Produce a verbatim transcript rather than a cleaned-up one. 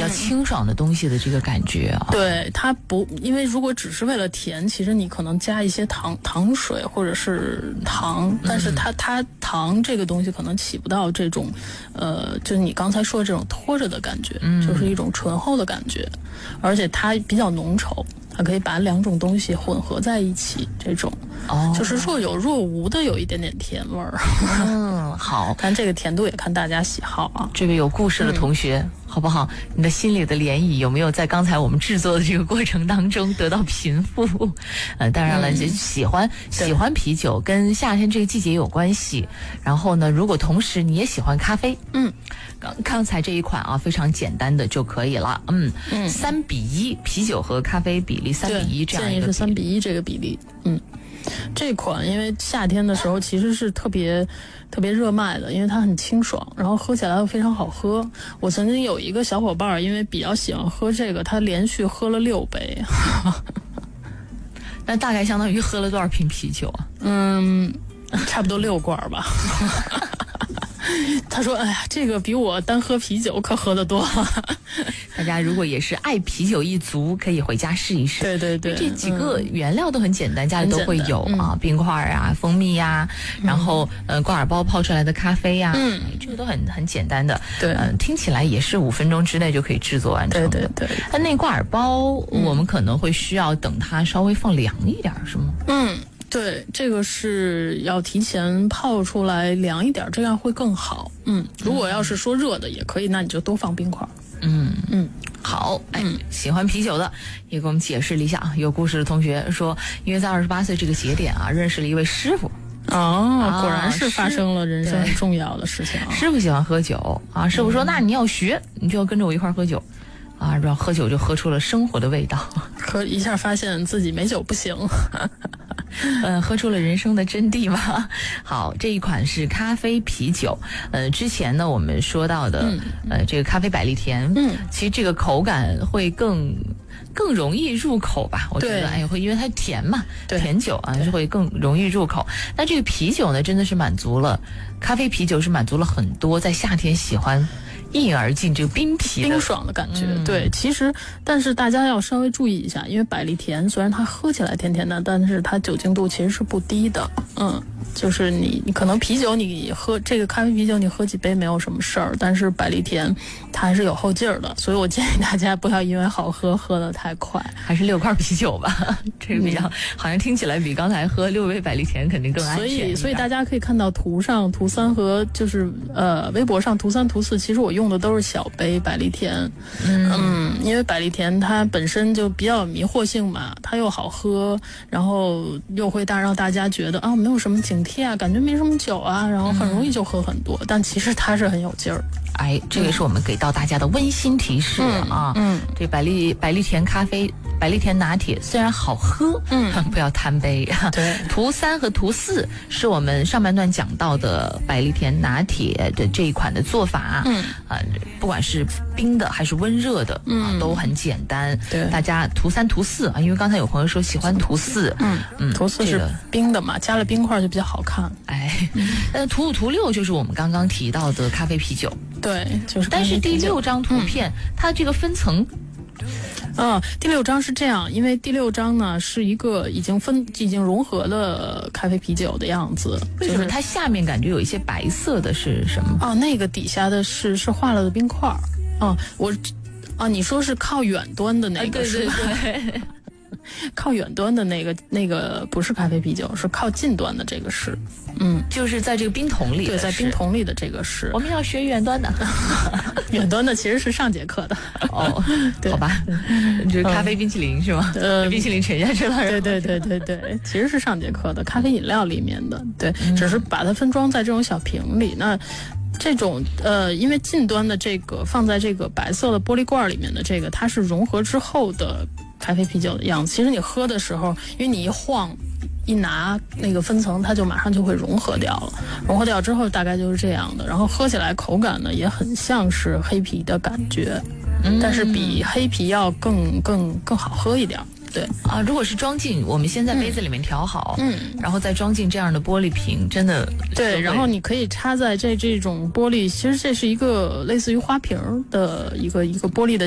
较清爽的东西的这个感觉啊。 对，它不，因为如果只是为了甜，其实你可能加一些糖糖水或者是糖，但是它、嗯、它糖这个东西可能起不到这种，呃，就是你刚才说的这种拖着的感觉，嗯、就是一种醇厚的感觉，而且它比较浓稠。它可以把两种东西混合在一起，这种哦，就是若有若无的有一点点甜味儿。 嗯，好， 但这个甜度也看大家喜好啊。 这位有故事的同学，嗯、好不好？你的心里的涟漪有没有在刚才我们制作的这个过程当中得到平复？呃，当然了，嗯、喜欢喜欢啤酒跟夏天这个季节有关系。然后呢，如果同时你也喜欢咖啡，嗯。刚刚才这一款啊，非常简单的就可以了。嗯嗯，三比一，啤酒和咖啡比例三比一这样一个比例，建议是三比一这个比例。嗯，这款因为夏天的时候其实是特别特别热卖的，因为它很清爽，然后喝起来又非常好喝。我曾经有一个小伙伴，因为比较喜欢喝这个，他连续喝了六杯。 那大概相当于喝了多少瓶啤酒啊？ 嗯，差不多六罐吧。他说：“哎呀，这个比我单喝啤酒可喝得多了。” 大家如果也是爱啤酒一族，可以回家试一试。 对对对， 这几个原料都很简单，嗯、家里都会有啊，嗯、冰块啊、蜂蜜呀、啊，然后呃挂耳包泡出来的咖啡呀、啊，嗯，这个都很很简单的。对，嗯、呃，听起来也是五分钟之内就可以制作完成的。 对对对， 但那挂耳包、嗯、我们可能会需要等它稍微放凉一点，是吗？ 嗯。对，这个是要提前泡出来凉一点，这样会更好。嗯，如果要是说热的也可以，那你就多放冰块。 嗯嗯，好，哎，嗯、喜欢啤酒的也给我们解释了一下啊。有故事的同学说，因为在二十八岁这个节点啊，认识了一位师傅。 哦，果然是发生了人生很重要的事情啊。 师傅喜欢喝酒啊，师傅说，嗯、那你要学，你就要跟着我一块喝酒。啊，然后喝酒就喝出了生活的味道， 喝一下发现自己没酒不行， 呃，喝出了人生的真谛吧。好，这一款是咖啡啤酒，呃，之前呢我们说到的，嗯、呃，这个咖啡百利甜，嗯，其实这个口感会更更容易入口吧，我觉得，哎，会因为它甜嘛，甜酒啊就会更容易入口。那这个啤酒呢，真的是满足了咖啡啤酒是满足了很多在夏天喜欢。一饮而尽这个冰啤冰爽的感觉，嗯、对，其实但是大家要稍微注意一下，因为百利甜虽然它喝起来甜甜的，但是它酒精度其实是不低的。嗯，就是你你可能啤酒你喝这个咖啡啤酒你喝几杯没有什么事儿，但是百利甜它还是有后劲儿的，所以我建议大家不要因为好喝喝得太快， 还是六块啤酒吧，这个比较、嗯、好像听起来比刚才喝六杯百利甜肯定更安全。 所以所以大家可以看到图上图三和就是呃微博上图三图四，其实我用的都是小杯百利甜。嗯, 嗯因为百利甜它本身就比较有迷惑性嘛，它又好喝，然后又会大让大家觉得啊没有什么警惕啊，感觉没什么酒啊，然后很容易就喝很多，嗯、但其实它是很有劲儿。 哎，这个是我们给到大家的温馨提示啊。嗯，嗯这百利百利甜咖啡、百利甜拿铁虽然好喝，嗯，不要贪杯。对，图三和图四是我们上半段讲到的百利甜拿铁的这一款的做法。嗯，啊、呃，不管是冰的还是温热的，嗯、啊，都很简单。对，大家图三、图四啊，因为刚才有朋友说喜欢图四，嗯嗯，图四是冰的嘛，加了冰块就比较好看。 哎，呃，图五、图六就是我们刚刚提到的咖啡啤酒。 对，就是。 但是第六张图片，嗯、它这个分层， 嗯，第六张是这样，因为第六张呢是一个已经分已经融合了咖啡啤酒的样子。 为什么它下面感觉有一些白色的是什么？ 哦，那个底下的是是化了的冰块。哦，我，啊，你说是靠远端的那个是吧？ 啊、对对对。 靠远端的那个那个不是咖啡啤酒，是靠近端的这个是， 嗯，就是在这个冰桶里的， 对，在冰桶里的这个是。 我们要学远端的， 远端的其实是上节课的。 哦，好吧，就是咖啡冰淇淋、嗯、是吗？呃，冰淇淋沉下去了。 对对对对对，其实是上节课的咖啡饮料里面的，对，嗯、只是把它分装在这种小瓶里。那这种呃，因为近端的这个放在这个白色的玻璃罐里面的这个，它是融合之后的咖啡啤酒的样子。其实你喝的时候，因为你一晃一拿那个分层，它就马上就会融合掉了。融合掉之后大概就是这样的，然后喝起来口感呢也很像是黑啤的感觉，嗯、但是比黑啤要更更更好喝一点。对啊，如果是装进我们先在杯子里面调好，嗯，然后再装进这样的玻璃瓶，真的对，然后你可以插在这这种玻璃，其实这是一个类似于花瓶的一个一个玻璃的